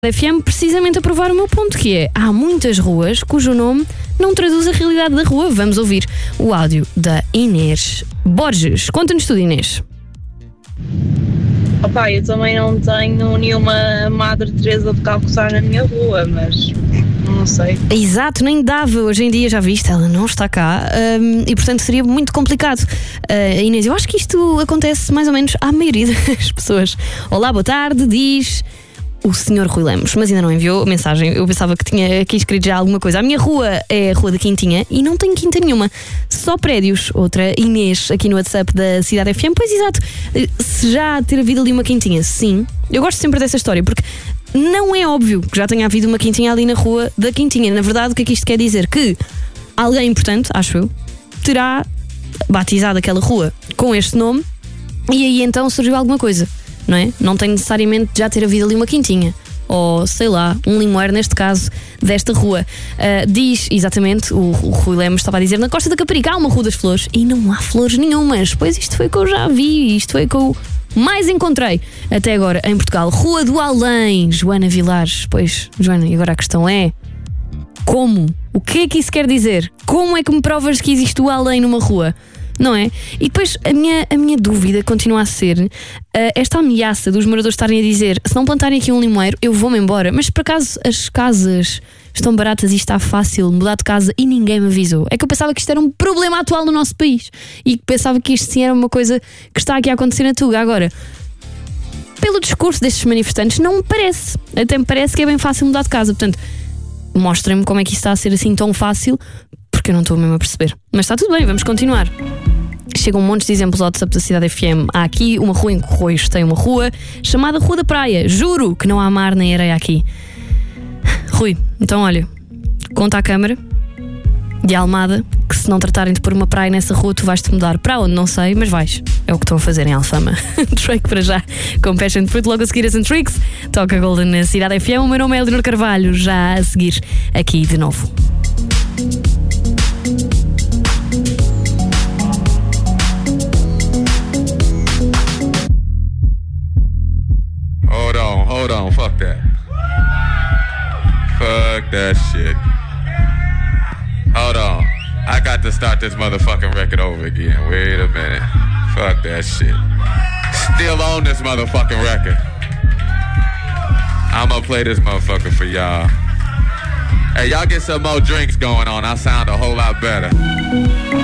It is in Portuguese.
FM precisamente a provar o meu ponto, que é: há muitas ruas cujo nome não traduz a realidade da rua. Vamos ouvir o áudio da Inês Borges. Conta-nos tudo, Inês. Opa, eu também não tenho nenhuma Madre Teresa de Calcutá na minha rua, mas não sei. Exato, nem dava. Hoje em dia, já viste, ela não está cá e portanto seria muito complicado. Inês, eu acho que isto acontece mais ou menos à maioria das pessoas. Olá, boa tarde, diz o Sr. Rui Lemos, mas ainda não enviou mensagem. Eu pensava que tinha aqui escrito já alguma coisa. A minha rua é a Rua da Quintinha e não tem quinta nenhuma, só prédios. Outra Inês aqui no WhatsApp da Cidade FM. Pois, exato, se já ter havido ali uma quintinha, sim. Eu gosto sempre dessa história porque não é óbvio que já tenha havido uma quintinha ali na Rua da Quintinha. Na verdade, o que é que isto quer dizer? Que alguém importante, acho eu, terá batizado aquela rua com este nome e aí então surgiu alguma coisa, não é? Não tem necessariamente já ter havido ali uma quintinha ou, sei lá, um limoeiro neste caso desta rua. Diz, exatamente, o Rui Lemos estava a dizer, na Costa da Caparica há uma Rua das Flores e não há flores nenhumas. Pois isto foi o que eu já vi, isto foi o que eu mais encontrei até agora em Portugal. Rua do Além, Joana Vilares. Pois, Joana, e agora a questão é: como? O que é que isso quer dizer? Como é que me provas que existe o além numa rua? Não é? E depois a minha dúvida continua a ser esta ameaça dos moradores estarem a dizer: se não plantarem aqui um limoeiro, eu vou-me embora. Mas por acaso as casas estão baratas e está fácil mudar de casa e ninguém me avisou? É que eu pensava que isto era um problema atual no nosso país e que pensava que isto sim era uma coisa que está aqui a acontecer na Tuga. Agora, pelo discurso destes manifestantes, não me parece. Até me parece que é bem fácil mudar de casa. Portanto, mostrem-me como é que isso está a ser assim tão fácil, porque eu não estou mesmo a perceber. Mas está tudo bem, vamos continuar. Chegam um monte de exemplos ao WhatsApp da Cidade FM. Há aqui uma rua em Corroios, tem uma rua chamada Rua da Praia. Juro que não há mar nem areia aqui. Rui, então olha, conta à Câmara de Almada que se não tratarem de pôr uma praia nessa rua, tu vais-te mudar para onde, não sei, mas vais. É o que estão a fazer em Alfama. Drake para já, com Passion Fruit, logo a seguir a Centrix. Toca Golden na Cidade FM. O meu nome é Leonor Carvalho, já a seguir aqui de novo. Hold on, fuck that. Fuck that shit. Hold on. I got to start this motherfucking record over again. Wait a minute. Fuck that shit. Still on this motherfucking record. I'ma play this motherfucker for y'all. Hey, y'all get some more drinks going on. I sound a whole lot better.